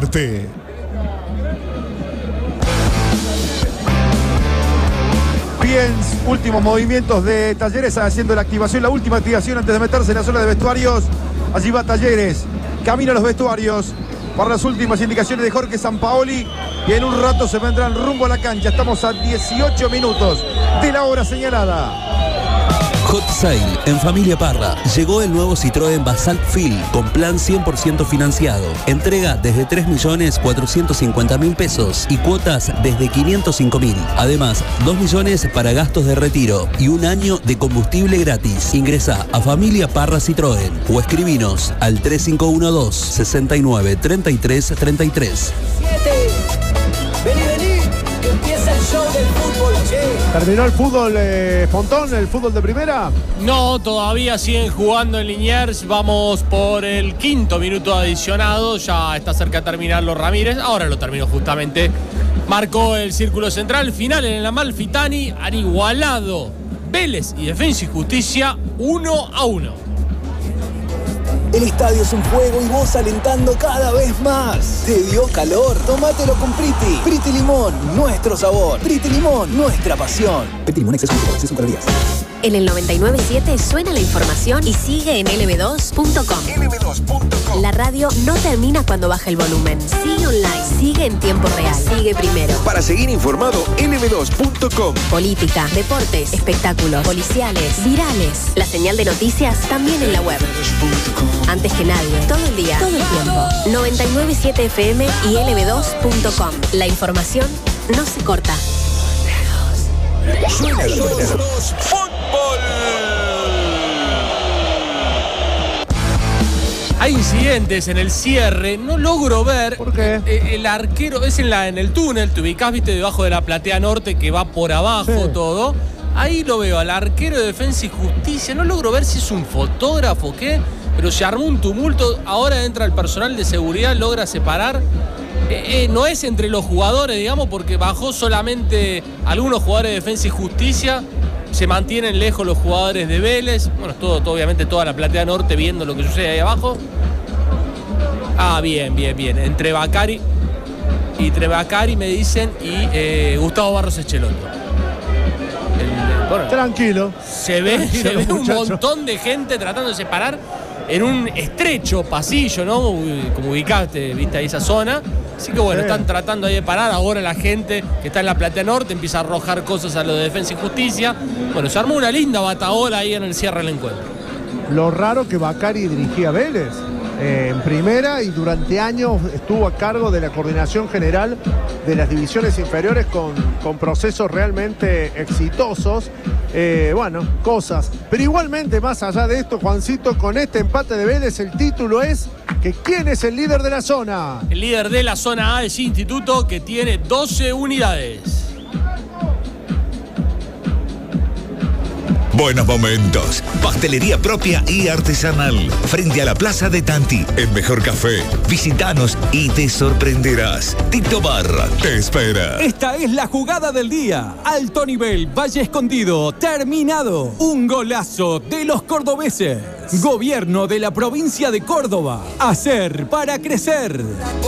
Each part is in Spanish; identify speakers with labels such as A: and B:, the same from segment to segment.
A: deporte.
B: Bien, últimos movimientos de Talleres haciendo la activación, la última activación antes de meterse en la zona de vestuarios. Allí va Talleres, camino a los vestuarios para las últimas indicaciones de Jorge Sampaoli, y en un rato se vendrán rumbo a la cancha. Estamos a 18 minutos de la hora señalada.
C: Hot Sale en Familia Parra. Llegó el nuevo Citroën Basalt Fil con plan 100% financiado. Entrega desde 3.450.000 pesos y cuotas desde 505.000. Además, 2 millones para gastos de retiro y 1 año de combustible gratis. Ingresa a Familia Parra Citroën o escribinos al 3512 69 33 33.
D: Vení, que empieza el show del fútbol, che.
E: ¿Terminó el fútbol, Fontón, el fútbol de primera?
F: No, todavía siguen jugando en Liniers. Vamos por el 5º minuto adicionado. Ya está cerca de terminarlo Ramírez. Ahora lo terminó justamente. Marcó el círculo central. Final en el Amalfitani. Han igualado Vélez y Defensa y Justicia 1-1.
D: El estadio es un juego y vos alentando cada vez más. ¿Te dio calor? Tómatelo con Priti. Priti Limón, nuestro sabor. Priti Limón, nuestra pasión. Priti Limón, exceso en calorías.
G: En el 99.7 suena la información y sigue en lb2.com.
D: lb2.com.
G: La radio no termina cuando baja el volumen. Sigue online, sigue en tiempo real, sigue primero.
H: Para seguir informado, lb2.com.
G: Política, deportes, espectáculos, policiales, virales. La señal de noticias también en la web. Antes que nadie, todo el día, todo el tiempo. 99.7 FM y lb2.com. La información no se corta.
H: Suena fútbol.
F: Hay incidentes en el cierre, no logro ver.
E: ¿Por qué?
F: El arquero, es en el túnel, te ubicás, viste, debajo de la platea norte que va por abajo, sí. Todo. Ahí lo veo, al arquero de Defensa y Justicia. No logro ver si es un fotógrafo o qué, pero se armó un tumulto. Ahora entra el personal de seguridad, logra separar. No es entre los jugadores, digamos, porque bajó solamente algunos jugadores de Defensa y Justicia. Se mantienen lejos los jugadores de Vélez. Bueno, todo, obviamente toda la platea norte viendo lo que sucede ahí abajo. Ah, bien. Entre Bacari me dicen y Gustavo Barros Echeloto. Bueno,
E: tranquilo.
F: Se ve un montón de gente tratando de separar en un estrecho pasillo, ¿no? Como ubicaste, viste ahí esa zona. Así que bueno, están tratando ahí de parar. Ahora la gente que está en la platea norte empieza a arrojar cosas a lo de Defensa y Justicia. Bueno, se armó una linda batahola ahí en el cierre del encuentro.
E: Lo raro que Bacari dirigía a Vélez en primera y durante años estuvo a cargo de la coordinación general de las divisiones inferiores con procesos realmente exitosos. Bueno, cosas. Pero igualmente, más allá de esto, Juancito, con este empate de Vélez, el título es que ¿quién es el líder de la zona?
F: El líder de la zona A es Instituto, que tiene 12 unidades.
H: Buenos momentos. Pastelería propia y artesanal. Frente a la Plaza de Tanti. El mejor café. Visítanos y te sorprenderás. Tito Barra te espera.
I: Esta es la jugada del día. Alto nivel, Valle Escondido. Terminado. Un golazo de los cordobeses. Gobierno de la provincia de Córdoba. Hacer para crecer.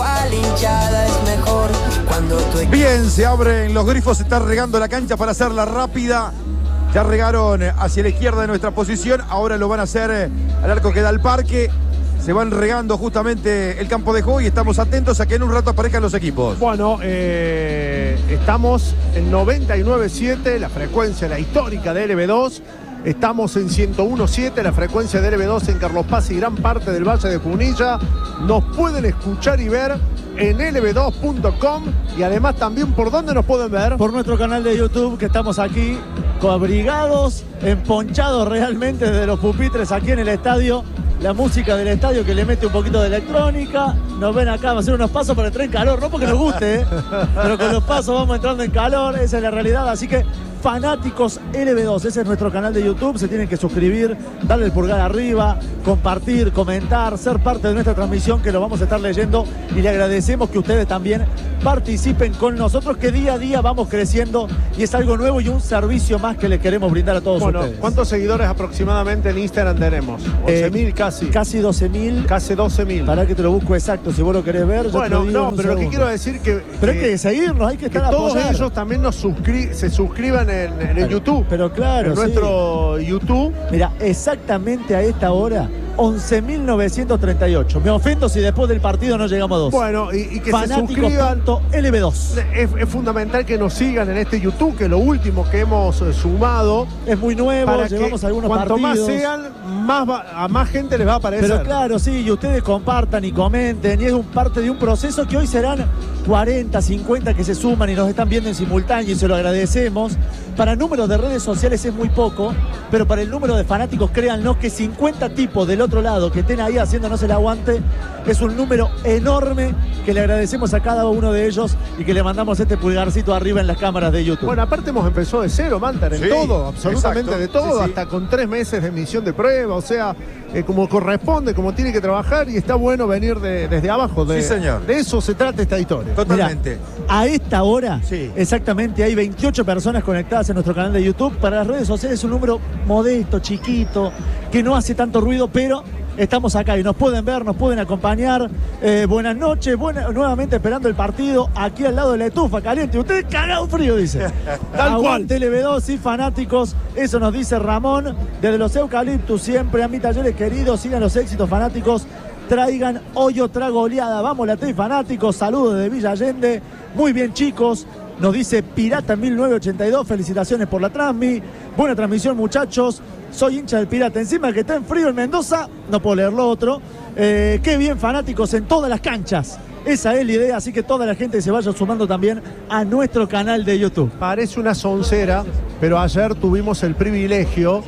B: Bien, se abren los grifos. Se está regando la cancha para hacerla rápida. Ya regaron hacia la izquierda de nuestra posición, ahora lo van a hacer al arco que da al parque. Se van regando justamente el campo de juego y estamos atentos a que en un rato aparezcan los equipos.
E: Bueno, estamos en 99.7, la frecuencia, la histórica de LB2. Estamos en 101.7, la frecuencia de LB2 en Carlos Paz y gran parte del Valle de Punilla. Nos pueden escuchar y ver en lb2.com y además también por dónde nos pueden ver.
J: Por nuestro canal de YouTube, que estamos aquí abrigados, emponchados realmente desde los pupitres aquí en el estadio. La música del estadio que le mete un poquito de electrónica. Nos ven acá, vamos a hacer unos pasos para entrar en calor, no porque nos guste, pero con los pasos vamos entrando en calor, esa es la realidad. Así que Fanáticos LB2. Ese es nuestro canal de YouTube. Se tienen que suscribir, darle el pulgar arriba, compartir, comentar, ser parte de nuestra transmisión, que lo vamos a estar leyendo, y le agradecemos que ustedes también participen con nosotros, que día a día vamos creciendo y es algo nuevo y un servicio más que le queremos brindar a todos ustedes.
E: ¿Cuántos seguidores aproximadamente en Instagram tenemos? 11.000 casi.
J: Casi 12.000.
E: Casi 12.000.
J: Para que te lo busco exacto, si vos lo querés ver.
E: Bueno, no, pero lo que quiero decir
J: pero hay que seguirnos, hay que estar
E: todos
J: apoyar.
E: ellos también se suscriban en el YouTube.
J: Pero claro,
E: en nuestro YouTube.
J: Mira, exactamente a esta hora, 11.938. Me ofendo si después del partido no llegamos a 2.
E: Bueno, y que se suscriban.
J: LB2.
E: Es fundamental que nos sigan en este YouTube, que es lo último que hemos sumado.
J: Es muy nuevo,
E: para
J: llevamos algunos
E: cuanto
J: partidos.
E: Más sean, a más gente les va a aparecer.
J: Pero claro, sí, y ustedes compartan y comenten, y es parte de un proceso que hoy serán 40, 50 que se suman y nos están viendo en simultáneo, y se lo agradecemos. Para números de redes sociales es muy poco, pero para el número de fanáticos, créanlo, que 50 tipos del otro lado que estén ahí haciéndonos el aguante, es un número enorme que le agradecemos a cada uno de ellos y que le mandamos este pulgarcito arriba en las cámaras de YouTube.
E: Bueno, aparte hemos empezado de cero, Mantar, en todo, absolutamente
B: exacto,
E: de todo,
B: sí.
E: hasta con 3 meses de emisión de prueba, o sea, como corresponde, como tiene que trabajar, y está bueno venir desde abajo.
B: Sí, señor.
E: De eso se trata esta historia.
B: Totalmente.
J: Mirá, a esta hora, exactamente, hay 28 personas conectadas en nuestro canal de YouTube. Para las redes sociales es un número modesto, chiquito, que no hace tanto ruido, pero estamos acá y nos pueden ver, nos pueden acompañar. Buenas noches, nuevamente esperando el partido aquí al lado de la estufa caliente. Usted cagado frío, dice.
E: Tal cual.
J: LB2 y fanáticos, eso nos dice Ramón. Desde los eucaliptus siempre, a mis talleres queridos, sigan los éxitos, fanáticos. Traigan hoy otra goleada. Vamos, la T fanáticos. Saludos desde Villa Allende. Muy bien, chicos. Nos dice Pirata 1982. Felicitaciones por la transmi. Buena transmisión, muchachos. Soy hincha del Pirata. Encima que está en frío en Mendoza, no puedo leer lo otro. Qué bien, fanáticos en todas las canchas. Esa es la idea, así que toda la gente se vaya sumando también a nuestro canal de YouTube.
E: Parece una soncera, pero ayer tuvimos el privilegio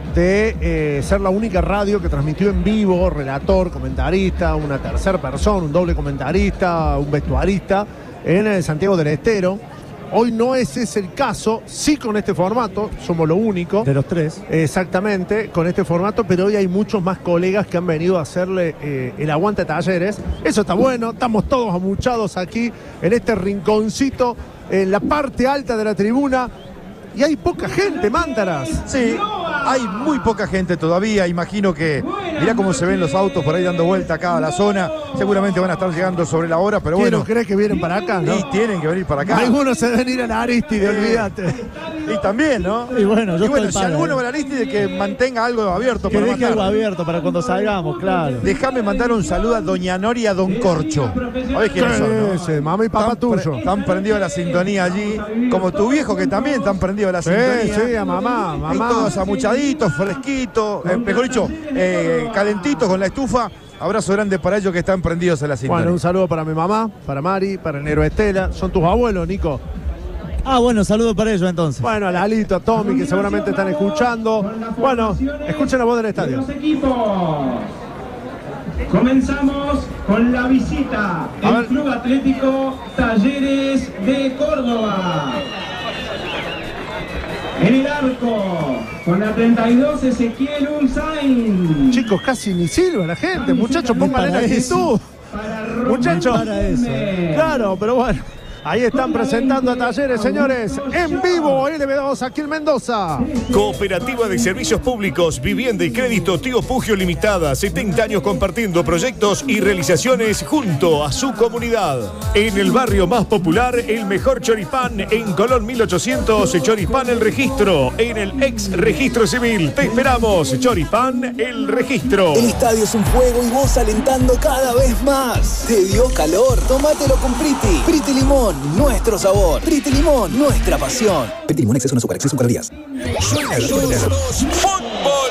E: de ser la única radio que transmitió en vivo, relator, comentarista, una tercera persona, un doble comentarista, un vestuarista, en Santiago del Estero. Hoy no ese es el caso, sí con este formato, somos lo único.
J: De los 3.
E: Exactamente, con este formato, pero hoy hay muchos más colegas que han venido a hacerle el aguante a Talleres. Eso está bueno, estamos todos amuchados aquí en este rinconcito, en la parte alta de la tribuna. Y hay poca gente, Mántaras.
B: Sí, hay muy poca gente todavía. Imagino que, mirá cómo se ven los autos por ahí dando vuelta acá a la zona. Seguramente van a estar llegando sobre la hora, pero bueno.
E: ¿No crees que vienen para acá, no?
B: Y tienen que venir para acá.
E: Algunos se deben ir a la Aristide, olvídate.
B: Y también, ¿no?
J: Y bueno,
B: si alguno va a la Aristide, que mantenga algo abierto.
J: Que deje algo abierto para cuando salgamos, claro.
B: Déjame mandar un saludo a Doña Nori y a Don Corcho. ¿Sabés quiénes son, no?
E: Mamá y papá tuyo.
B: Están prendidos a la sintonía allí. Como tu viejo, que también están prendidos a la sintonía.
E: Sí, a mamá.
B: Y todos amuchaditos, fresquitos, mejor dicho, calentitos con la estufa. Abrazo grande para ellos que están prendidos a la sintonía.
E: Bueno, un saludo para mi mamá, para Mari, para el Nero Estela. Son tus abuelos, Nico.
J: Ah, bueno, saludo para ellos entonces.
E: Bueno, a Lalito, a Tommy, que seguramente están escuchando. Bueno, escuchen la voz del estadio.
A: Comenzamos con la visita del Club Atlético Talleres de Córdoba. En el arco, con la 32, Ezequiel Unzain.
E: Chicos, casi ni silba la gente. Muchachos, pónganle la actitud. Muchachos, claro, pero bueno. Ahí están presentando a Talleres, señores, en vivo, LB2 aquí en Mendoza.
H: Cooperativa de Servicios Públicos, Vivienda y Crédito Tío Pugio Limitada, 70 años compartiendo proyectos y realizaciones junto a su comunidad. En el barrio más popular, el mejor choripán en Colón 1800, Choripán El Registro, en el ex registro civil. Te esperamos, Choripán El Registro.
D: El estadio es un juego y vos alentando cada vez más. ¿Te dio calor? Tómatelo con Priti. Priti Limón. Nuestro sabor. Priti Limón, nuestra pasión. Priti Limón, exceso no azúcar, exceso calorías.
H: Suena fútbol.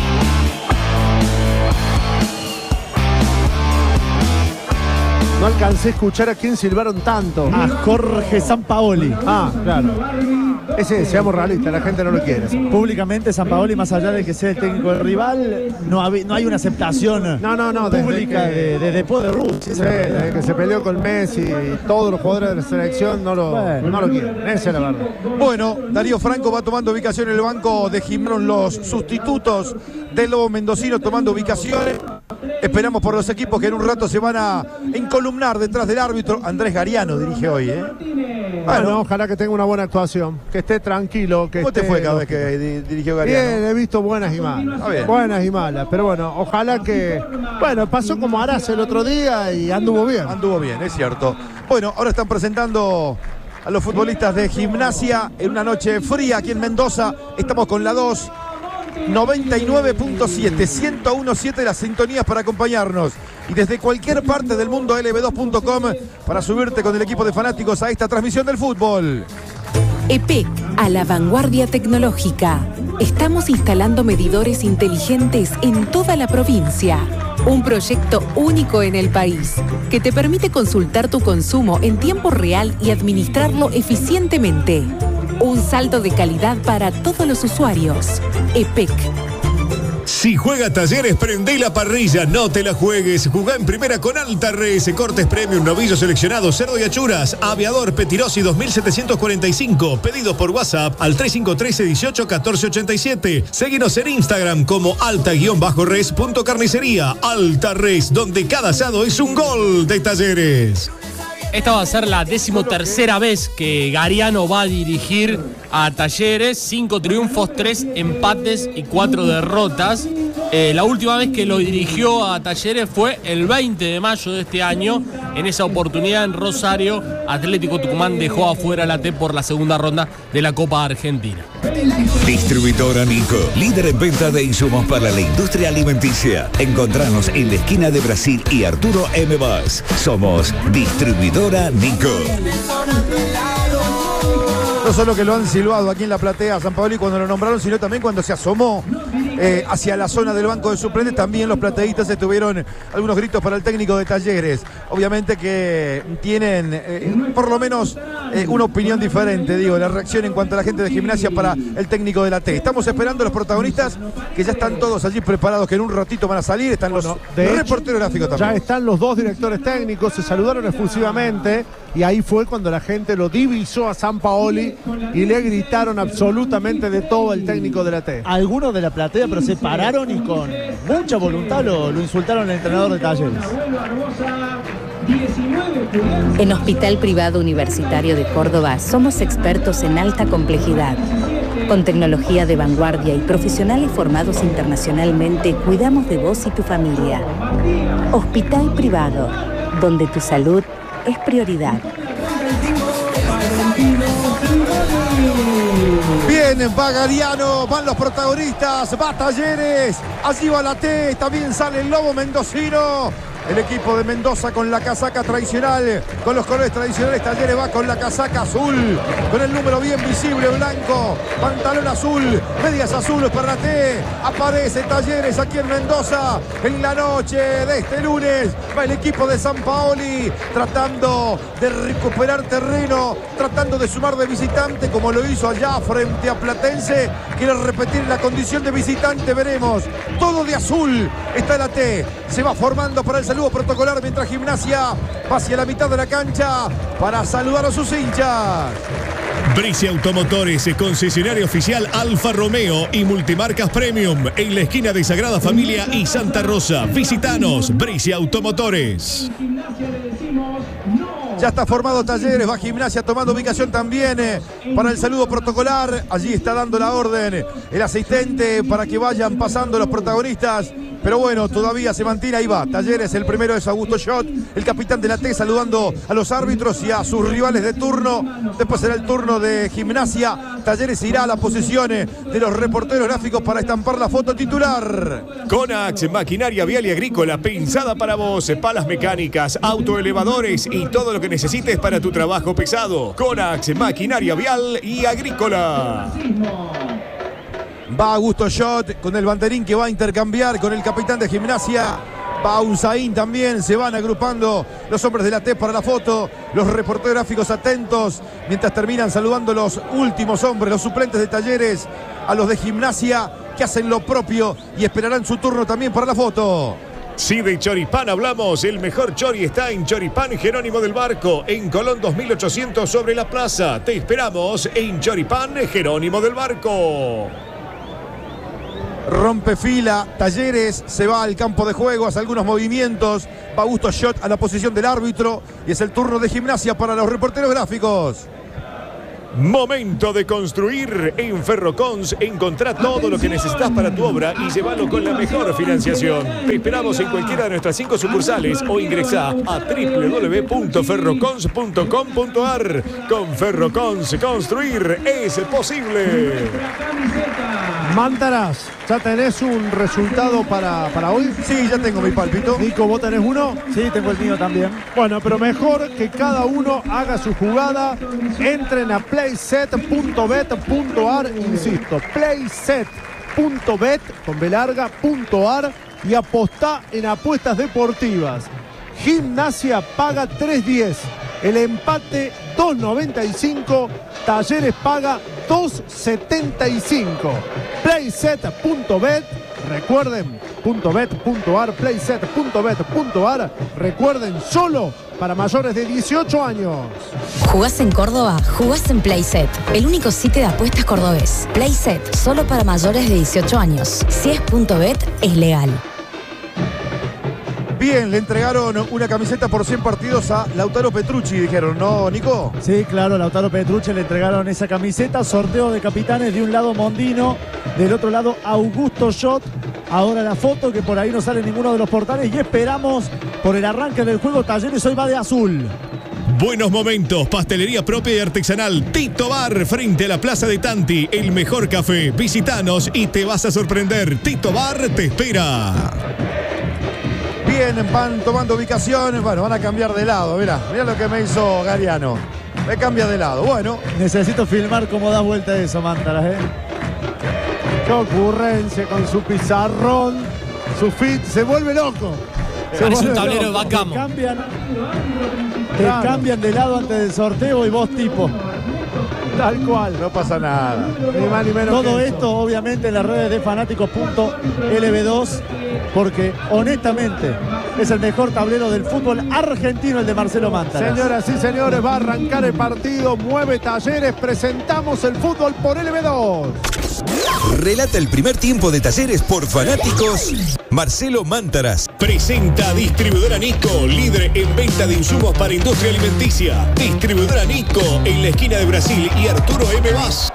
E: No alcancé a escuchar a quién silbaron tanto.
J: A Jorge Sampaoli.
E: Ah, claro. Ese, seamos realistas, la gente no lo quiere.
J: Públicamente Sampaoli, más allá de que sea el técnico del rival, no hay una aceptación pública de después de Rusia.
E: Sí, desde que se peleó con Messi y todos los jugadores de la selección no lo quieren. Esa es la verdad.
B: Bueno, Darío Franco va tomando ubicación en el banco de Gimnasia, los sustitutos del Lobo Mendocino tomando ubicaciones. Esperamos por los equipos que en un rato se van a encolumnar detrás del árbitro. Andrés Gariano dirige hoy,
E: Bueno, ojalá que tenga una buena actuación, que esté tranquilo.
B: ¿Cómo te fue cada vez que dirigió Gariano?
E: Bien, he visto buenas y malas. Buenas y malas, pero bueno, ojalá que... Bueno, pasó como Arás el otro día y anduvo bien.
B: Anduvo bien, es cierto. Bueno, ahora están presentando a los futbolistas de Gimnasia en una noche fría aquí en Mendoza. Estamos con la 2. 99.7, 101.7 las sintonías para acompañarnos y desde cualquier parte del mundo lb2.com para subirte con el equipo de fanáticos a esta transmisión del fútbol.
K: EPEC, a la vanguardia tecnológica. Estamos instalando medidores inteligentes en toda la provincia. Un proyecto único en el país que te permite consultar tu consumo en tiempo real y administrarlo eficientemente. Un salto de calidad para todos los usuarios. EPEC.
H: Si juega Talleres, prendé la parrilla, no te la juegues. Jugá en primera con Alta Res, cortes premium, novillos seleccionados, cerdo y achuras, aviador, Petirosi 2745. Pedidos por WhatsApp al 3513 18 14 87. Seguinos en Instagram como alta-res.carnicería. Alta Res, donde cada asado es un gol de Talleres.
F: Esta va a ser la 13ª vez que Gariano va a dirigir a Talleres. 5 triunfos, 3 empates y 4 derrotas. La última vez que lo dirigió a Talleres fue el 20 de mayo de este año. En esa oportunidad en Rosario, Atlético Tucumán dejó afuera la T por la segunda ronda de la Copa Argentina.
L: Distribuidora Nico, líder en venta de insumos para la industria alimenticia. Encontranos en la esquina de Brasil y Arturo M. Vaz. Somos Distribuidora Nico.
B: No solo que lo han silbado aquí en la platea Sampaoli cuando lo nombraron, sino también cuando se asomó hacia la zona del banco de suplentes. También los plateístas estuvieron algunos gritos para el técnico de Talleres. Obviamente que tienen por lo menos una opinión diferente, digo, la reacción en cuanto a la gente de Gimnasia para el técnico de la T. Estamos esperando a los protagonistas que ya están todos allí preparados, que en un ratito van a salir. Están los reporteros gráficos también.
E: Ya están los dos directores técnicos, se saludaron efusivamente y ahí fue cuando la gente lo divisó a Sampaoli y le gritaron absolutamente de todo al técnico de la T.
J: Algunos de la platea, pero se pararon y con mucha voluntad lo insultaron al entrenador de Talleres.
K: En Hospital Privado Universitario de Córdoba somos expertos en alta complejidad. Con tecnología de vanguardia y profesionales formados internacionalmente, cuidamos de vos y tu familia. Hospital Privado, donde tu salud es prioridad.
B: Bien, va Gariano, van los protagonistas, va Talleres, allí va la T, también sale el Lobo Mendocino. El equipo de Mendoza con la casaca tradicional, con los colores tradicionales. Talleres va con la casaca azul, con el número bien visible, blanco, pantalón azul, medias azules para la T. Aparece Talleres aquí en Mendoza en la noche de este lunes. Va el equipo de Sampaoli tratando de recuperar terreno, tratando de sumar de visitante como lo hizo allá frente a Platense. Quiere repetir la condición de visitante, veremos. Todo de azul está la T. Se va formando para el saludo protocolar mientras Gimnasia va hacia la mitad de la cancha para saludar a sus hinchas.
H: Bricia Automotores, concesionario oficial Alfa Romeo y multimarcas Premium en la esquina de Sagrada Familia y Santa Rosa. Visítanos, Bricia Automotores.
B: Ya está formado Talleres, va Gimnasia tomando ubicación también para el saludo protocolar. Allí está dando la orden el asistente para que vayan pasando los protagonistas. Pero bueno, todavía se mantiene, ahí va. Talleres, el primero es Augusto Schott, el capitán de la T, saludando a los árbitros y a sus rivales de turno. Después será el turno de Gimnasia. Talleres irá a las posiciones de los reporteros gráficos para estampar la foto titular.
H: Conax, maquinaria vial y agrícola, pensada para vos, palas mecánicas, autoelevadores y todo lo que necesites para tu trabajo pesado. Conax, maquinaria vial y agrícola.
B: Va Augusto Schott con el banderín que va a intercambiar con el capitán de Gimnasia. Va Unzaín también, se van agrupando los hombres de la T para la foto, los reporteros gráficos atentos, mientras terminan saludando los últimos hombres, los suplentes de Talleres, a los de Gimnasia, que hacen lo propio y esperarán su turno también para la foto.
H: Si de choripán hablamos, el mejor chori está en Choripán Jerónimo del Barco, en Colón 2800 sobre la plaza. Te esperamos en Choripán Jerónimo del Barco.
B: Rompe fila, Talleres se va al campo de juego, hace algunos movimientos, va Augusto Schott a la posición del árbitro y es el turno de Gimnasia para los reporteros gráficos.
H: Momento de construir. En Ferrocons encontrá todo lo que necesitas para tu obra y llévalo con la mejor financiación. Te esperamos en cualquiera de nuestras 5 sucursales o ingresá a www.ferrocons.com.ar. Con Ferrocons, construir es posible.
E: Mántaras, ¿ya tenés un resultado para hoy?
B: Sí, ya tengo mi pálpito.
E: Nico, ¿vos tenés uno?
J: Sí, tengo el mío también.
E: Bueno, pero mejor que cada uno haga su jugada. Entren a playset.bet.ar, insisto, playset.bet.ar y apostá en apuestas deportivas. Gimnasia paga 3.10, el empate 2.95, Talleres paga 2.75. Playset.bet, recuerden, .bet.ar, playset.bet.ar, recuerden, solo para mayores de 18 años.
M: ¿Jugás en Córdoba? Jugás en Playset, el único sitio de apuestas cordobés. Playset, solo para mayores de 18 años. Si es .bet, es legal.
B: Bien, le entregaron una camiseta por 100 partidos a Lautaro Petrucci, dijeron, ¿no, Nico?
J: Sí, claro, Lautaro Petrucci le entregaron esa camiseta. Sorteo de capitanes, de un lado Mondino, del otro lado Augusto Schott. Ahora la foto, que por ahí no sale ninguno de los portales, y esperamos por el arranque del juego. Talleres hoy va de azul.
H: Buenos momentos, pastelería propia y artesanal Tito Bar, frente a la Plaza de Tanti. El mejor café, visitanos y te vas a sorprender. Tito Bar te espera.
B: Bien, van tomando ubicación. Bueno, van a cambiar de lado. Mirá lo que me hizo Gariano. Me cambia de lado. Bueno.
J: Necesito filmar cómo das vuelta eso, Mántaras,
E: Qué ocurrencia con su pizarrón, su fit. Se vuelve loco.
F: Parece un tablero de backgammon.
J: Te cambian de lado antes del sorteo y vos tipo.
E: Tal cual.
B: No pasa nada.
E: Ni más ni menos.
J: Todo esto, obviamente, en las redes de fanáticos.lb2, porque honestamente es el mejor tablero del fútbol argentino, el de Marcelo Mántaras.
E: Señoras y señores, va a arrancar el partido. Mueve Talleres. Presentamos el fútbol por LB2.
L: Relata el primer tiempo de Talleres por fanáticos Marcelo Mántaras.
H: Presenta Distribuidora Nico, líder en venta de insumos para industria alimenticia. Distribuidora Nico, en la esquina de Brasil y Arturo M. Vaz.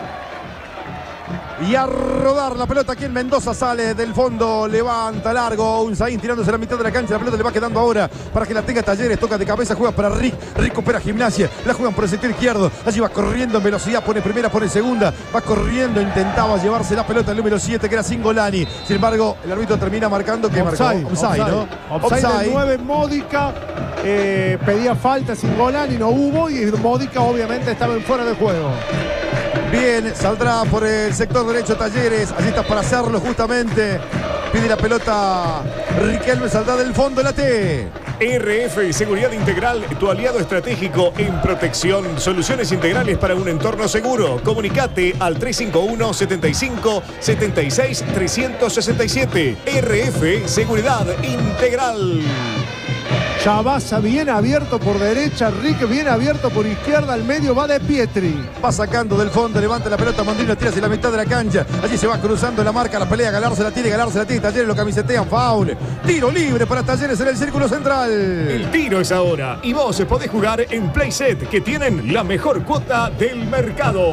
B: Y a rodar la pelota aquí en Mendoza, sale del fondo, levanta largo, Unzaín tirándose a la mitad de la cancha, la pelota le va quedando ahora para que la tenga Talleres, toca de cabeza, juega para Rick recupera Gimnasia, la juegan por el sector izquierdo, allí va corriendo en velocidad, pone primera, pone segunda, va corriendo, intentaba llevarse la pelota el número 7 que era Singolani, sin embargo el árbitro termina marcando que
E: offside,
B: marcó offside, ¿no?
E: Offside del 9, Módica, pedía falta Singolani, no hubo, y Módica obviamente estaba en fuera de juego.
B: Bien, saldrá por el sector derecho Talleres, allí está para hacerlo justamente, pide la pelota Riquelme, saldrá del fondo la T.
H: RF Seguridad Integral, tu aliado estratégico en protección. Soluciones integrales para un entorno seguro. Comunicate al 351 75 76 367. RF Seguridad Integral.
E: Chavasa bien abierto por derecha, Rick bien abierto por izquierda, al medio va De Pietri.
B: Va sacando del fondo, levanta la pelota, Mondino tira hacia la mitad de la cancha. Allí se va cruzando la marca, la pelea, Galarza la tiene, Talleres lo camisetean, foul. Tiro libre para Talleres en el círculo central.
H: El tiro es ahora y vos podés jugar en Playset, que tienen la mejor cuota del mercado.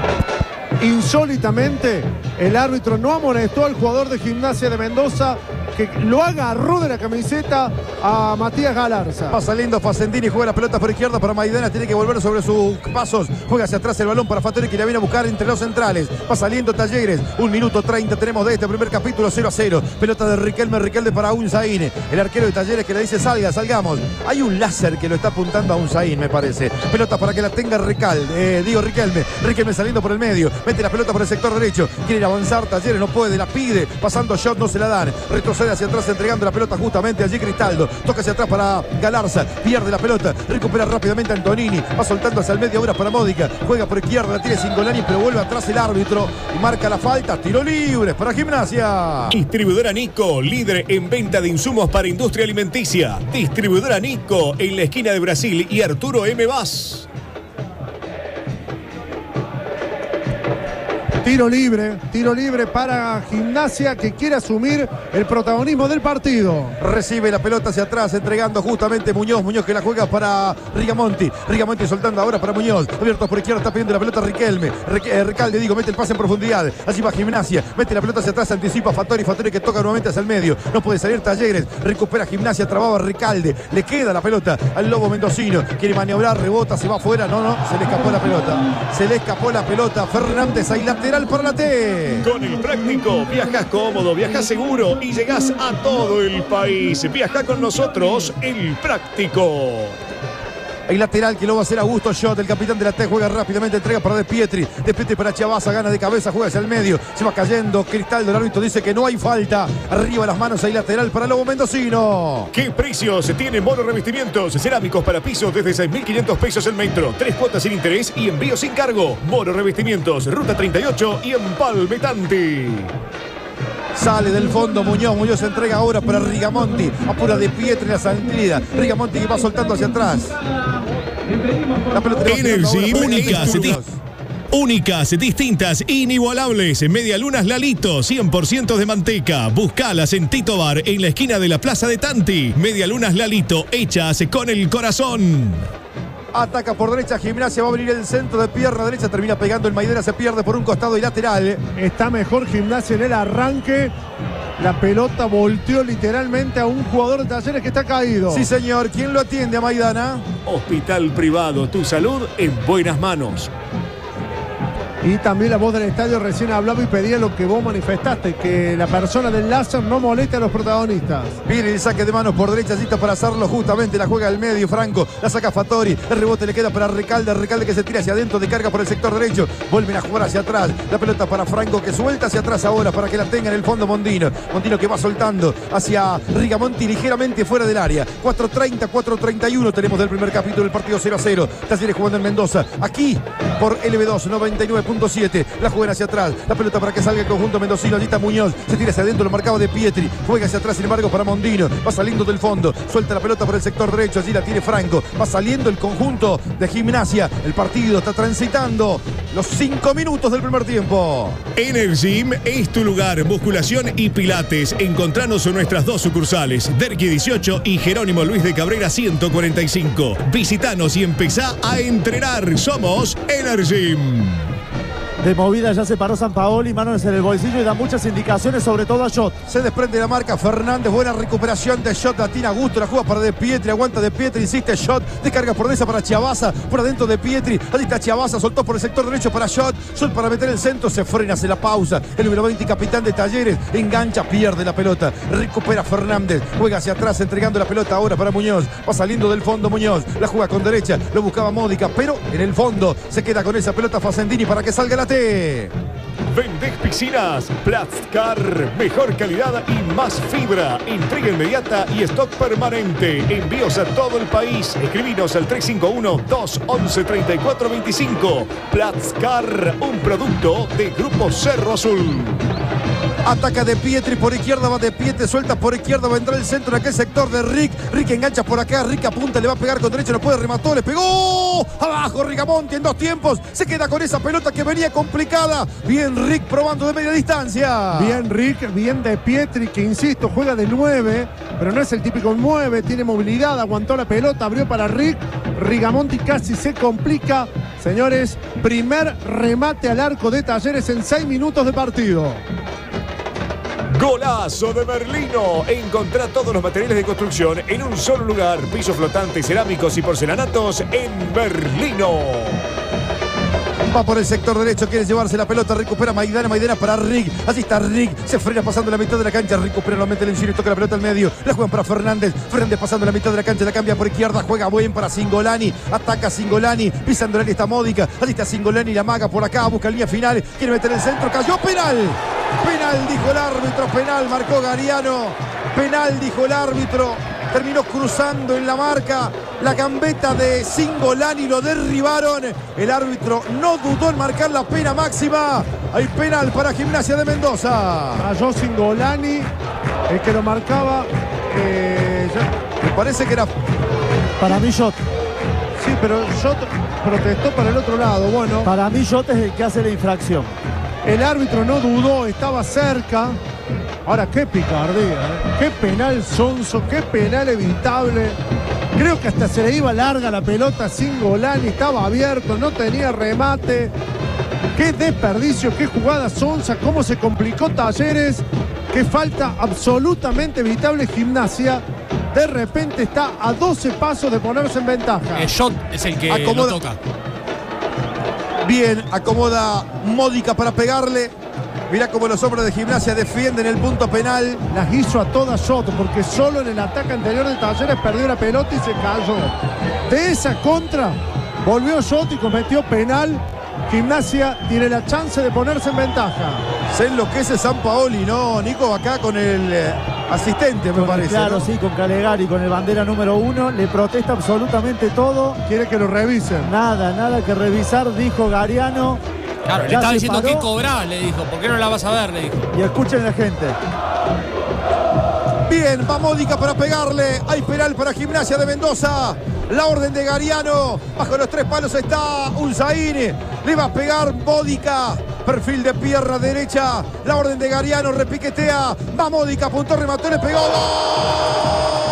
E: Insólitamente, el árbitro no amonestó al jugador de Gimnasia de Mendoza que lo agarró de la camiseta a Matías Galarza.
B: Va saliendo Facendini, juega la pelota por izquierda para Maidana, tiene que volver sobre sus pasos, juega hacia atrás el balón para Fattori que la viene a buscar entre los centrales. Va saliendo Talleres, 1 minuto 30 tenemos de este primer capítulo, 0-0. Pelota de Riquelme para Unzaín, el arquero de Talleres que le dice salgamos. Hay un láser que lo está apuntando a Unzaín, me parece. Pelota para que la tenga Riquelme saliendo por el medio, mete la pelota por el sector derecho, quiere avanzar Talleres, no puede, la pide, pasando shot, no se la dan, retrocede hacia atrás entregando la pelota justamente allí Cristaldo, toca hacia atrás para Galarza, pierde la pelota, recupera rápidamente Antonini, va soltando hacia el medio ahora para Módica, juega por izquierda, la tiene Cingolani, pero vuelve atrás el árbitro y marca la falta, tiro libre para Gimnasia.
H: Distribuidora Nico, líder en venta de insumos para industria alimenticia. Distribuidora Nico, en la esquina de Brasil y Arturo M. Vaz.
E: Tiro libre para Gimnasia que quiere asumir el protagonismo del partido.
B: Recibe la pelota hacia atrás, entregando justamente Muñoz que la juega para Rigamonti soltando ahora para Muñoz, abierto por izquierda, está pidiendo la pelota Riquelme, Recalde, mete el pase en profundidad, allí va Gimnasia, mete la pelota hacia atrás, anticipa Fattori que toca nuevamente hacia el medio, no puede salir Talleres, recupera Gimnasia, trababa Recalde, le queda la pelota al Lobo Mendocino, quiere maniobrar, rebota, se va afuera, no, se le escapó la pelota, Fernández ahí lateral para la T.
H: Con el práctico, viajás cómodo, viajás seguro y llegás a todo el país. Viajá con nosotros, el práctico.
B: El lateral que lo va a hacer Augusto Shot, el capitán de la T, juega rápidamente, entrega para De Pietri para Chiabaza, gana de cabeza, juega hacia el medio, se va cayendo Cristaldo, el árbitro dice que no hay falta, arriba las manos, ahí lateral para Lobo Mendocino.
H: ¿Qué precios tiene Moro Revestimientos? Cerámicos para pisos desde 6.500 pesos el metro, 3 cuotas sin interés y envío sin cargo. Moro Revestimientos, Ruta 38 y Empalme Tanti.
B: Sale del fondo Muñoz entrega ahora para Rigamonti, apura De Pietri la salida, Rigamonti que va soltando hacia atrás.
H: Energy, únicas, distintas, inigualables. Medialunas Lalito, 100% de manteca. Buscalas en Tito Bar, en la esquina de la Plaza de Tanti. Medialunas Lalito, hechas con el corazón.
B: Ataca por derecha Gimnasia, va a venir el centro de pierna derecha, termina pegando el Maidana, se pierde por un costado y lateral.
E: Está mejor Gimnasia en el arranque. La pelota volteó literalmente a un jugador de Talleres que está caído.
B: Sí, señor. ¿Quién lo atiende a Maidana?
H: Hospital Privado, tu salud en buenas manos.
E: Y también la voz del estadio recién hablaba y pedía lo que vos manifestaste, que la persona del láser no moleste a los protagonistas.
B: Viene el saque de manos por derecha, lista para hacerlo justamente, la juega al medio, Franco, la saca Fattori, el rebote le queda para Recalde que se tira hacia adentro, de carga por el sector derecho, vuelven a jugar hacia atrás, la pelota para Franco que suelta hacia atrás ahora para que la tenga en el fondo Mondino que va soltando hacia Rigamonti ligeramente fuera del área. 4:30, 4:31 tenemos del primer capítulo del partido 0-0. Talleres jugando en Mendoza, aquí por LB2 99.7, la juegan hacia atrás, la pelota para que salga el conjunto mendocino, allí está Muñoz, se tira hacia adentro, lo marcaba De Pietri, juega hacia atrás sin embargo para Mondino, va saliendo del fondo, suelta la pelota por el sector derecho, allí la tiene Franco, va saliendo el conjunto de Gimnasia, el partido está transitando los 5 minutos del primer tiempo.
H: Energym es tu lugar, musculación y pilates, encontranos en nuestras 2 sucursales, Derqui 18 y Jerónimo Luis de Cabrera 145, visitanos y empezá a entrenar, somos Energym.
J: De movida ya se paró Sampaoli, manos en el bolsillo y da muchas indicaciones, sobre todo a Shot.
B: Se desprende la marca Fernández, buena recuperación de Shot, la tira Gusto, la juega para De Pietri, aguanta De Pietri, insiste Shot, descarga por esa para Chiabaza, por adentro De Pietri, allí está Chiabaza, soltó por el sector derecho para Shot para meter el centro, se frena, hace la pausa, el número 20, capitán de Talleres, engancha, pierde la pelota, recupera Fernández, juega hacia atrás, entregando la pelota ahora para Muñoz, va saliendo del fondo Muñoz, la juega con derecha, lo buscaba Módica, pero en el fondo se queda con esa pelota Facendini para que salga la T.
H: Vendés piscinas, Platzcar, mejor calidad y más fibra, entrega inmediata y stock permanente, envíos a todo el país, escribinos al 351-211-3425, Platzcar, un producto de Grupo Cerro Azul.
B: Ataca De Pietri por izquierda, va De Pietri, suelta por izquierda, va a entrar el centro en aquel sector de Rick engancha por acá, Rick apunta, le va a pegar con derecha, no puede, remató, le pegó, abajo Rigamonti en 2 tiempos, se queda con esa pelota que venía complicada, bien Rick probando de media distancia.
E: Bien Rick, bien De Pietri, que insisto, juega de 9, pero no es el típico 9, tiene movilidad, aguantó la pelota, abrió para Rick, Rigamonti casi se complica. Señores, primer remate al arco de Talleres en 6 minutos de partido.
H: Golazo de Merlino. Encontrá todos los materiales de construcción en un solo lugar. Pisos flotantes, cerámicos y porcelanatos en Merlino.
B: Va por el sector derecho, quiere llevarse la pelota, recupera Maidana para Rick. Así está Rick, se frena pasando la mitad de la cancha, recupera nuevamente el ensino y toca la pelota al medio. La juegan para Fernández pasando la mitad de la cancha, la cambia por izquierda, juega buen para Singolani, ataca Singolani, pisando la lista Módica. Así está Singolani, la maga por acá, busca línea final, quiere meter el centro, cayó, penal. Penal, dijo el árbitro, penal, marcó Gariano. Penal, dijo el árbitro. Terminó cruzando en la marca la gambeta de Singolani, lo derribaron. El árbitro no dudó en marcar la pena máxima. Hay penal para Gimnasia de Mendoza.
E: Cayó Singolani, el que lo marcaba.
B: Me parece que era.
J: Para mí, Shot.
E: Sí, pero Shot protestó para el otro lado. Bueno,
J: para mí, Shot es el que hace la infracción.
E: El árbitro no dudó, estaba cerca. Ahora, qué picardía, ¿eh? Qué penal sonso, qué penal evitable. Creo que hasta se le iba larga la pelota a Singolani, estaba abierto, no tenía remate. Qué desperdicio, qué jugada sonsa, cómo se complicó Talleres. Qué falta absolutamente evitable Gimnasia. De repente está a 12 pasos de ponerse en ventaja.
F: El Shot es el que lo toca.
B: Bien, acomoda Módica para pegarle. Mirá cómo los hombres de Gimnasia defienden el punto penal.
E: Las hizo a todas Shot, porque solo en el ataque anterior de Talleres perdió la pelota y se cayó. De esa contra, volvió Shot y cometió penal. Gimnasia tiene la chance de ponerse en ventaja.
B: Se enloquece Sampaoli, ¿no, Nico? Acá con el asistente, me parece.
J: Claro,
B: ¿no?
J: sí, con Calegari, con el bandera número 1. Le protesta absolutamente todo.
E: Quiere que lo revisen.
J: Nada que revisar, dijo Gariano.
F: Claro, le estaba diciendo que cobrás, le dijo. ¿Por qué no la vas a ver? Le dijo.
J: Y escuchen la gente.
B: Bien, va Módica para pegarle. Hay penal para Gimnasia de Mendoza. La orden de Gariano. Bajo los 3 palos está Unzaín. Le va a pegar Módica. Perfil de pierna derecha. La orden de Gariano. Repiquetea. Va Módica. Apuntó, remató, le pegó. ¡Gol!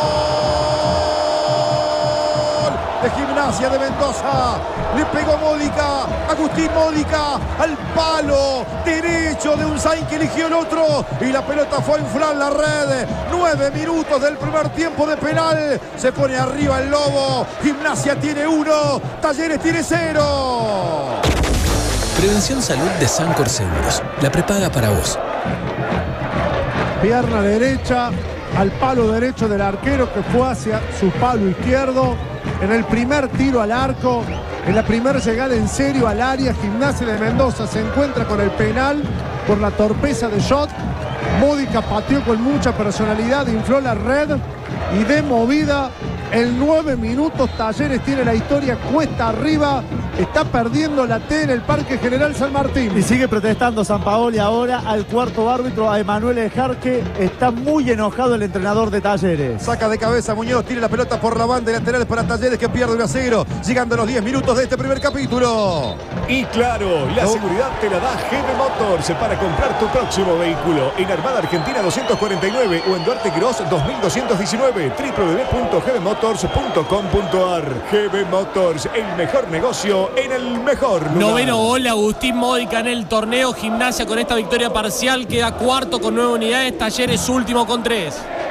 B: De Gimnasia de Mendoza. Le pegó Módica. Agustín Módica. Al palo derecho de Unzaín, que eligió el otro. Y la pelota fue a inflar la red. 9 minutos del primer tiempo de penal. Se pone arriba el Lobo. Gimnasia tiene 1. Talleres tiene 0.
C: Prevención Salud de Sancor Seguros. La prepaga para vos.
E: Pierna derecha al palo derecho del arquero, que fue hacia su palo izquierdo. En el primer tiro al arco, en la primera llegada en serio al área, Gimnasia de Mendoza se encuentra con el penal por la torpeza de Shot. Módica pateó con mucha personalidad, infló la red y de movida en 9 minutos Talleres tiene la historia cuesta arriba. Está perdiendo la T en el Parque General San Martín.
J: Y sigue protestando Sampaoli ahora al cuarto árbitro, a Emanuel Ejarque. Está muy enojado el entrenador de Talleres.
B: Saca de cabeza Muñoz, tira la pelota por la banda lateral para Talleres, que pierde 1-0. Llegando a los 10 minutos de este primer capítulo.
H: Y claro, la seguridad te la da GB Motors para comprar tu próximo vehículo en Armada Argentina 249 o en Duarte Quirós 2219, www.gbmotors.com.ar. GB Motors, el mejor negocio en el mejor lugar.
F: Noveno gol de Agustín Módica en el torneo. Gimnasia con esta victoria parcial queda cuarto con 9 unidades. Talleres último con 3.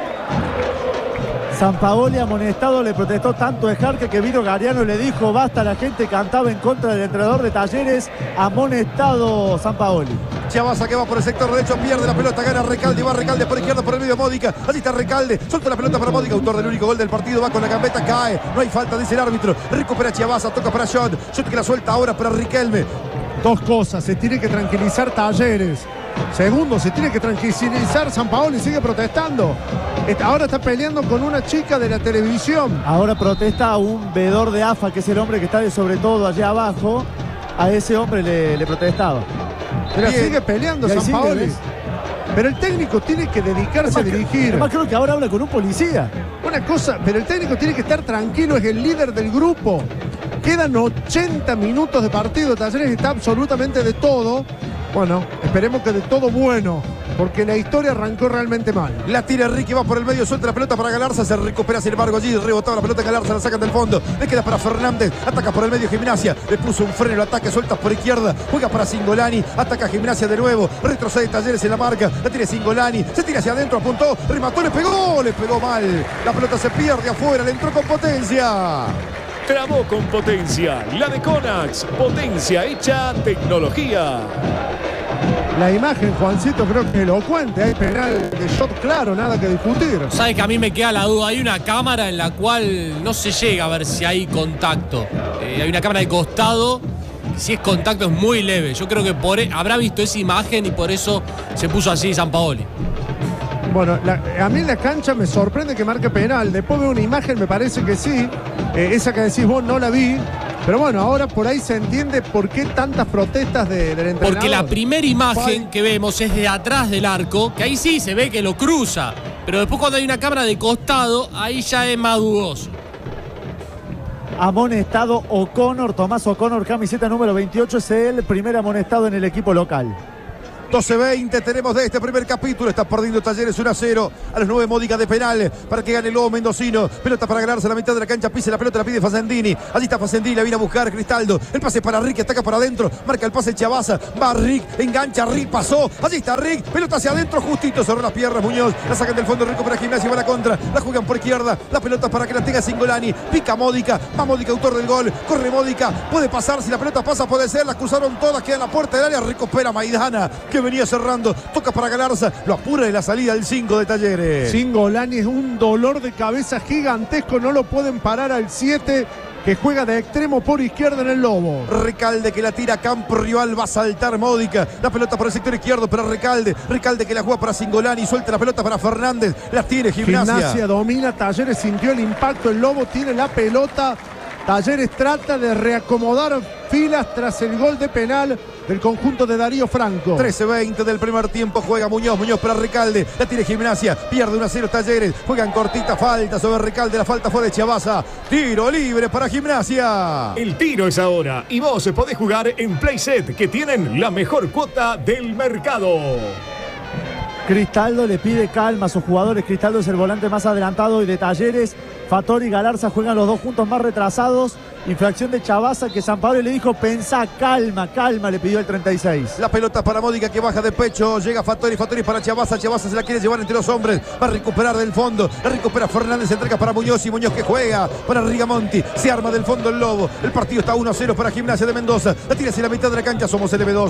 J: Sampaoli amonestado, le protestó tanto Ejarque que vino Gariano y le dijo basta. La gente cantaba en contra del entrenador de Talleres. Amonestado Sampaoli.
B: Chavasa, que va por el sector derecho, pierde la pelota, gana Recalde, va Recalde por izquierda, por el medio Módica. Así está Recalde, suelta la pelota para Módica, autor del único gol del partido, va con la gambeta, cae, no hay falta, dice el árbitro. Recupera Chavasa, toca para Shot que la suelta ahora para Riquelme.
E: Dos cosas, se tiene que tranquilizar Talleres. Segundo, se tiene que tranquilizar Sampaoli, sigue protestando. Ahora está peleando con una chica de la televisión.
J: Ahora protesta a un veedor de AFA, que es el hombre que está de sobre todo allá abajo. A ese hombre le protestaba.
E: Pero sigue peleando Sampaoli. Pero el técnico tiene que dedicarse a dirigir.
J: Además creo que ahora habla con un policía.
E: Una cosa, pero el técnico tiene que estar tranquilo, es el líder del grupo. Quedan 80 minutos de partido. Talleres está absolutamente de todo. Bueno, esperemos que de todo bueno. porque la historia arrancó realmente mal.
B: La tira Ricky, va por el medio, suelta la pelota para Galarza, se recupera sin embargo allí, rebotaba la pelota Galarza, la sacan del fondo, le queda para Fernández, ataca por el medio Gimnasia, le puso un freno, ataque, suelta por izquierda, juega para Cingolani, ataca Gimnasia de nuevo, retrocede Talleres en la marca, la tira Cingolani, se tira hacia adentro, apuntó, remató, le pegó mal, la pelota se pierde afuera, le entró con potencia.
H: Trabó con potencia, la de Conax, potencia hecha tecnología.
E: La imagen, Juancito, creo que es elocuente. Hay penal de shot claro, nada que discutir.
F: ¿Sabes que a mí me queda la duda? Hay una cámara en la cual no se llega a ver si hay contacto. Hay una cámara de costado. Si es contacto es muy leve. Yo creo que habrá visto esa imagen y por eso se puso así Sampaoli.
E: Bueno, a mí en la cancha me sorprende que marque penal. Después veo una imagen, me parece que sí. Esa que decís vos no la vi. Pero bueno, ahora por ahí se entiende por qué tantas protestas del entrenador.
F: Porque la primera imagen que vemos es de atrás del arco, que ahí sí se ve que lo cruza. Pero después cuando hay una cámara de costado, ahí ya es más dudoso.
J: Amonestado O'Connor, Tomás O'Connor, camiseta número 28, es el primer amonestado en el equipo local.
B: 12:20 tenemos de este primer capítulo. Está perdiendo Talleres 1-0 a los 9 Módica de penal para que gane el Lobo mendocino. Pelota para ganarse a la mitad de la cancha. Pise la pelota, la pide Facendini. Allí está Facendini, la viene a buscar Cristaldo. El pase para Rick, ataca para adentro. Marca el pase Chavaza. Va Rick, engancha Rick, pasó. Allí está Rick, pelota hacia adentro, justito. Cerró las piernas Muñoz. La sacan del fondo, recupera Gimnasia, va a la contra. La juegan por izquierda. La pelota para que la tenga Cingolani. Pica Módica. Va Módica, autor del gol. Corre Módica. Puede pasar. Si la pelota pasa, puede ser. Las cruzaron todas. Queda en la puerta del área. Recupera Maidana, que venía cerrando. Toca para Galarza, lo apura de la salida del 5 de Talleres.
E: Cingolani es un dolor de cabeza gigantesco, no lo pueden parar al 7 que juega de extremo por izquierda en el Lobo.
B: Recalde que la tira a campo rival, va a saltar Módica. La pelota por el sector izquierdo para Recalde. Recalde que la juega para Cingolani, suelta la pelota para Fernández. La tiene Gimnasia.
E: Domina, Talleres sintió el impacto, el Lobo tiene la pelota. Talleres trata de reacomodar filas tras el gol de penal del conjunto de Darío Franco.
B: 13:20 del primer tiempo, juega Muñoz para Recalde, la tiene Gimnasia, pierde 1-0 Talleres, juegan cortita, falta sobre Recalde, la falta fue de Chavaza, tiro libre para Gimnasia.
H: El tiro es ahora y vos podés jugar en Playset, que tienen la mejor cuota del mercado.
J: Cristaldo le pide calma a sus jugadores. Cristaldo es el volante más adelantado y de Talleres. Fattori y Galarza juegan los dos juntos más retrasados. Infracción de Chavaza que Sampaoli le dijo, pensá, calma, le pidió el 36.
B: La pelota para Módica que baja de pecho, llega Fattori para Chavaza, Chavaza se la quiere llevar entre los hombres, va a recuperar del fondo, la recupera Fernández, se entrega para Muñoz y Muñoz que juega para Rigamonti, se arma del fondo el Lobo, el partido está 1-0 para Gimnasia de Mendoza, la tira hacia la mitad de la cancha, somos LB2,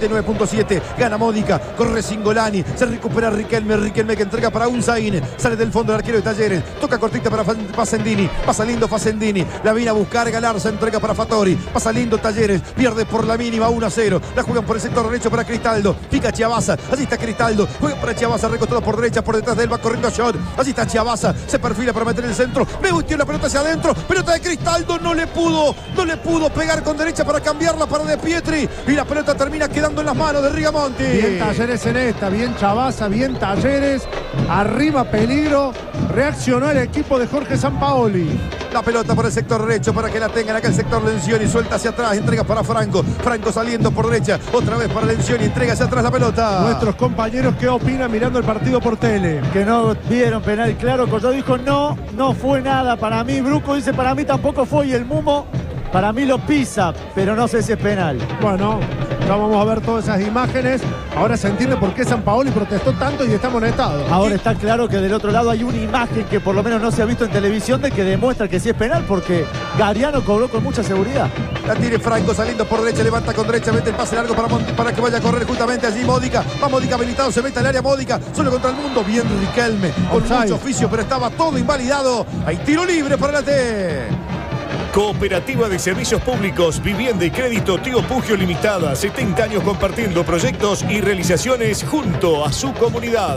B: 99.7, gana Módica, corre Cingolani, se recupera Riquelme que entrega para Unzain, sale del fondo el arquero de Talleres, toca cortita para Facendini, va saliendo Facendini, la viene a buscar Galarza, entrega para Fattori, va saliendo Talleres, pierde por la mínima 1-0, la juegan por el sector derecho para Cristaldo, pica Chavaza, allí está Cristaldo, juega para Chavaza, recostado por derecha, por detrás de él va corriendo Shot, allí está Chavaza, se perfila para meter el centro, me gustó la pelota hacia adentro, pelota de Cristaldo, no le pudo pegar con derecha para cambiarla para De Pietri, y la pelota termina quedando en las manos de Rigamonti.
E: Bien Talleres en esta, bien Chavaza, bien Talleres, arriba peligro, reaccionó el equipo de Jorge Sampaoli.
B: La pelota por el sector derecho para que la tengan acá el sector Lencioni, suelta hacia atrás, entrega para Franco saliendo por derecha, otra vez para Lencioni, entrega hacia atrás la pelota.
E: Nuestros compañeros, ¿qué opinan mirando el partido por tele?
J: Que no vieron penal, claro, Collado dijo no fue nada para mí, Bruco dice para mí tampoco fue y el Mumo para mí lo pisa, pero no sé si es penal.
E: Bueno, ya vamos a ver todas esas imágenes. Ahora se entiende por qué Sampaoli protestó tanto y está amonestado.
J: Ahora está claro que del otro lado hay una imagen que por lo menos no se ha visto en televisión de que demuestra que sí es penal porque Gariano cobró con mucha seguridad.
B: La tiene Franco saliendo por derecha, levanta con derecha, mete el pase largo para que vaya a correr justamente allí Módica. Va Módica habilitado, se mete al área Módica, solo contra el mundo. Bien Riquelme, con mucho oficio, pero estaba todo invalidado. Hay tiro libre para la T.
H: Cooperativa de Servicios Públicos, Vivienda y Crédito Tío Pugio Limitada. 70 años compartiendo proyectos y realizaciones junto a su comunidad.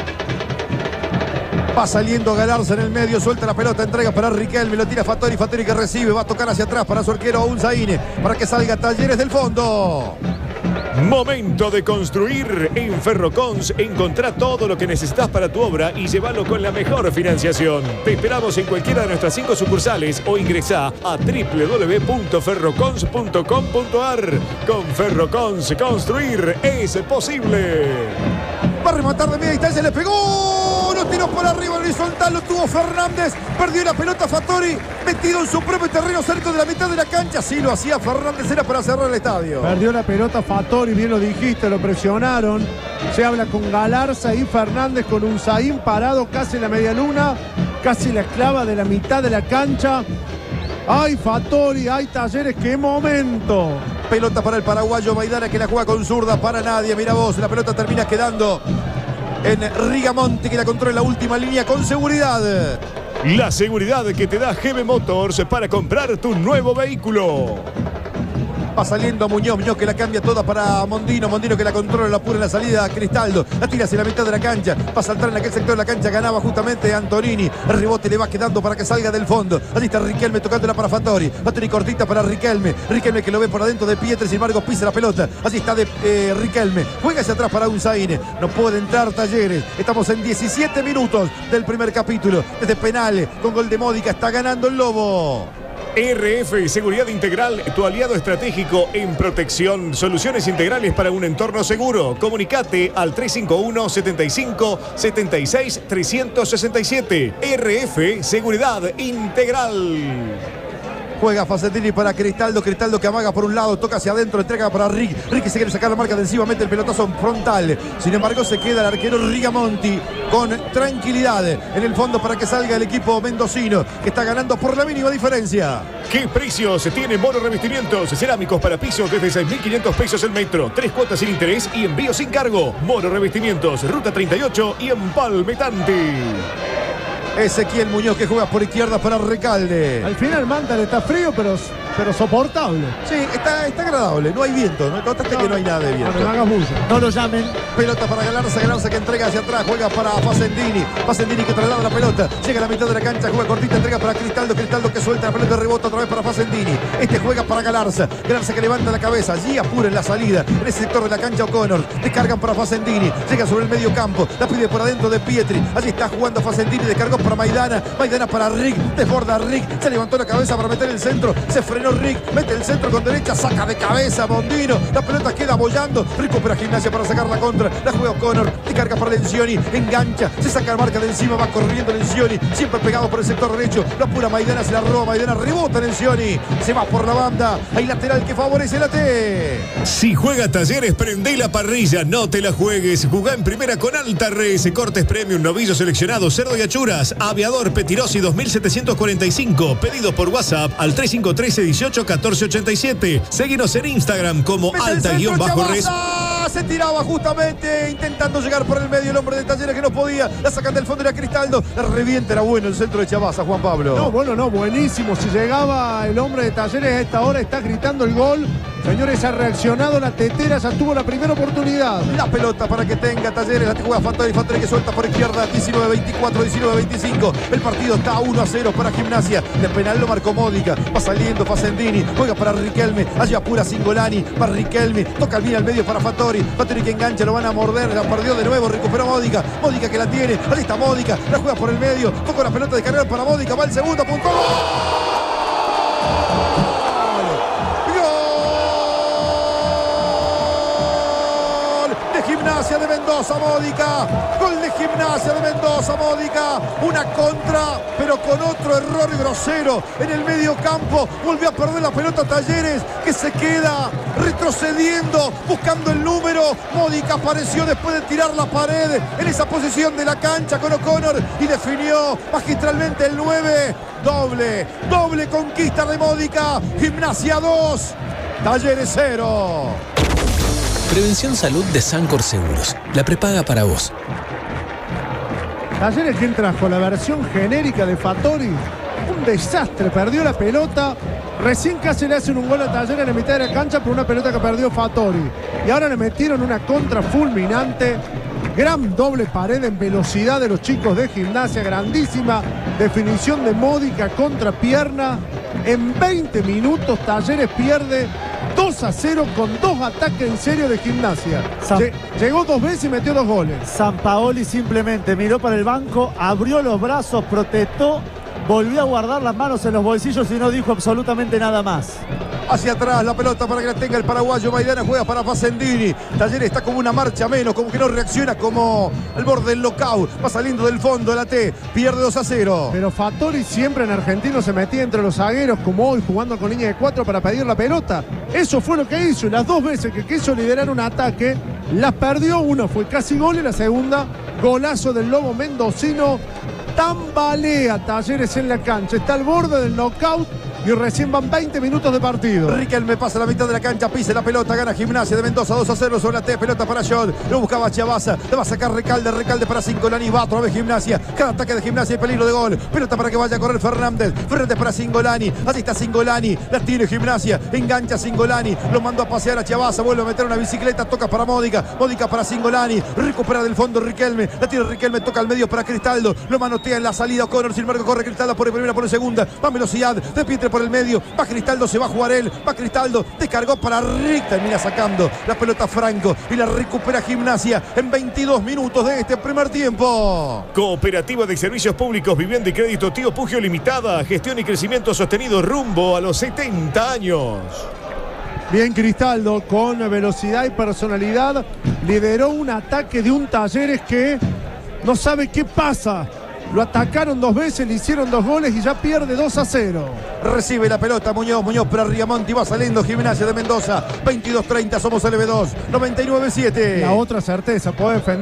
B: Va saliendo Galarza en el medio, suelta la pelota, entrega para Riquelme, lo tira Fattori que recibe, va a tocar hacia atrás para su arquero Unzaine, para que salga Talleres del fondo.
H: Momento de construir. En Ferrocons encontrá todo lo que necesitas para tu obra y llévalo con la mejor financiación. Te esperamos en cualquiera de nuestras 5 sucursales o ingresá a www.ferrocons.com.ar. Con Ferrocons, construir es posible.
B: Va a rematar de media distancia, le pegó. Los tiros por arriba en horizontal, lo tuvo Fernández. Perdió la pelota Fattori, metido en su propio terreno cerca de la mitad de la cancha. Sí, lo hacía Fernández, era para cerrar el estadio.
E: Perdió la pelota Fattori, bien lo dijiste, lo presionaron. Se habla con Galarza y Fernández con un Zain parado casi en la media luna, casi la clava de la mitad de la cancha. ¡Ay, Fattori! ¡Ay, Talleres! ¡Qué momento!
B: Pelota para el paraguayo Maidana, que la juega con zurda para nadie. Mira vos, la pelota termina quedando en Rigamonti, que la controla en la última línea con seguridad.
H: La seguridad que te da GB Motors para comprar tu nuevo vehículo.
B: Va saliendo Muñoz, Muñoz que la cambia toda para Mondino, Mondino que la controla, la apura en la salida a Cristaldo, la tira hacia la mitad de la cancha, va a saltar en aquel sector de la cancha, ganaba justamente Antonini, el rebote le va quedando para que salga del fondo, allí está Riquelme tocándola para Fattori, Fattori cortita para Riquelme, Riquelme que lo ve por adentro de Pietri, sin embargo pisa la pelota, allí está de Riquelme, juega hacia atrás para Unzaine, no puede entrar Talleres, estamos en 17 minutos del primer capítulo, desde penales, con gol de Módica, está ganando el Lobo.
H: RF Seguridad Integral, tu aliado estratégico en protección. Soluciones integrales para un entorno seguro. Comunicate al 351 75 76 367. RF Seguridad Integral.
B: Juega Facendini para Cristaldo, Cristaldo que amaga por un lado, toca hacia adentro, entrega para Rick, Rick se quiere sacar la marca de encima, mete el pelotazo frontal, sin embargo se queda el arquero Rigamonti con tranquilidad en el fondo para que salga el equipo mendocino, que está ganando por la mínima diferencia.
H: ¿Qué precios tiene Moro Revestimientos? Cerámicos para pisos desde 6.500 pesos el metro, 3 cuotas sin interés y envío sin cargo. Moro Revestimientos, Ruta 38 y Empalme Tanti.
B: Ezequiel Muñoz que juega por izquierda para Recalde.
E: Al final Mantal está frío, pero soportable.
B: Sí, está agradable, no hay viento, notaste que no hay nada de viento.
E: No hagas bulla.
J: No lo llamen.
B: Pelota para Galarza, Galarza que entrega hacia atrás, juega para Facendini, Facendini que traslada la pelota, llega a la mitad de la cancha, juega cortita, entrega para Cristaldo, Cristaldo que suelta la pelota de rebote otra vez para Facendini, este juega para Galarza, Galarza que levanta la cabeza, allí apura en la salida, en ese sector de la cancha O'Connor, descargan para Facendini, llega sobre el medio campo, la pide por adentro de Pietri, allí está jugando Facendini, descargó para Maidana, Maidana para Rick, desborda Rick, se levantó la cabeza para meter el centro, se frenó Rick, mete el centro con derecha, saca de cabeza Mondino, la pelota queda bollando, recupera Gimnasia para sacar la contra, la juega O'Connor, te carga para Lencioni, engancha, se saca la marca de encima, va corriendo Lencioni, siempre pegado por el sector derecho, la pura Maidana, se la roba Maidana, rebota Lencioni, se va por la banda, hay lateral que favorece la T.
H: Si juega Talleres, prende la parrilla, no te la juegues, jugá en primera con Alta Res, cortes premium, novillo seleccionado, cerdo y achuras, aviador Petirosi 2745, pedido por WhatsApp al 3513 18 1487. Seguinos en Instagram como alta-res.
B: Se tiraba justamente intentando llegar por el medio el hombre de Talleres que no podía, la sacan del fondo, era Cristaldo, la revienta, era bueno el centro de Chabaza, Juan Pablo.
E: No, bueno, no, buenísimo, si llegaba el hombre de Talleres a esta hora, está gritando el gol. Señores, ha reaccionado la tetera, ya tuvo la primera oportunidad.
B: La pelota para que tenga Talleres, la juega Fattori, Fattori que suelta por izquierda, 19-24, 19-25. El partido está 1-0 para Gimnasia. De penal lo marcó Módica, va saliendo Facendini, juega para Riquelme, allá apura Singolani, para Riquelme, toca bien al medio para Fattori, Fattori que engancha, lo van a morder, la perdió de nuevo, recuperó Módica, Módica que la tiene, ahí está Módica, la juega por el medio, toca la pelota de carrera para Módica, va el segundo, punto. Gimnasia de Mendoza, Módica, gol de Gimnasia de Mendoza, Módica, una contra, pero con otro error grosero en el medio campo, volvió a perder la pelota Talleres, que se queda retrocediendo, buscando el número, Módica apareció después de tirar la pared en esa posición de la cancha con O'Connor y definió magistralmente el 9, doble conquista de Módica, Gimnasia 2, Talleres 0.
C: Prevención Salud de Sancor Seguros. La prepaga para vos.
E: Talleres, ¿quién trajo? La versión genérica de Fattori. Un desastre, perdió la pelota. Recién casi le hacen un gol a Talleres en la mitad de la cancha por una pelota que perdió Fattori. Y ahora le metieron una contra fulminante. Gran doble pared en velocidad de los chicos de Gimnasia. Grandísima definición de Módica contra pierna. En 20 minutos Talleres pierde 2-0 con 2 ataques en serio de Gimnasia. Llegó 2 veces y metió 2 goles.
J: Sampaoli simplemente miró para el banco, abrió los brazos, protestó, volvió a guardar las manos en los bolsillos y no dijo absolutamente nada más.
B: Hacia atrás la pelota para que la tenga el paraguayo. Maidana juega para Facendini. Talleres está como una marcha menos, como que no reacciona, como al borde del lockout. Va saliendo del fondo la T. Pierde 2-0.
E: Pero Fattori siempre en Argentino se metía entre los zagueros, como hoy, jugando con línea de 4 para pedir la pelota. Eso fue lo que hizo. Y las dos veces que quiso liderar un ataque, las perdió. Una fue casi gol y la segunda, golazo del Lobo mendocino. Tambalea Talleres en la cancha. Está al borde del knockout y recién van 20 minutos de partido.
B: Riquelme pasa la mitad de la cancha, pisa la pelota, gana Gimnasia de Mendoza 2-0 sobre la T, pelota para John, lo buscaba Chiabaza, le va a sacar Recalde para Cingolani, va otra vez Gimnasia, cada ataque de Gimnasia y peligro de gol, pelota para que vaya a correr Fernández para Cingolani, así está Cingolani, la tiene Gimnasia, engancha Cingolani, lo mandó a pasear a Chiabaza, vuelve a meter una bicicleta, toca para Módica para Cingolani, recupera del fondo Riquelme, la tiene Riquelme, toca al medio para Cristaldo, lo manotea en la salida O'Connor, sin embargo corre Cristaldo por primera, por segunda, va velocidad, de Pietre por el medio, va Cristaldo, se va a jugar él, va Cristaldo, descargó para Rick, termina sacando la pelota Franco y la recupera Gimnasia en 22 minutos de este primer tiempo.
H: Cooperativa de Servicios Públicos, Vivienda y Crédito Tío Pugio Limitada, gestión y crecimiento sostenido rumbo a los 70 años.
E: Bien Cristaldo, con velocidad y personalidad, lideró un ataque de un Talleres que no sabe qué pasa. Lo atacaron dos veces, le hicieron 2 goles y ya pierde 2-0.
B: Recibe la pelota Muñoz para Riamonti, va saliendo Gimnasia de Mendoza. 22-30, somos LB2, 99-7.
E: La otra certeza, puede defender.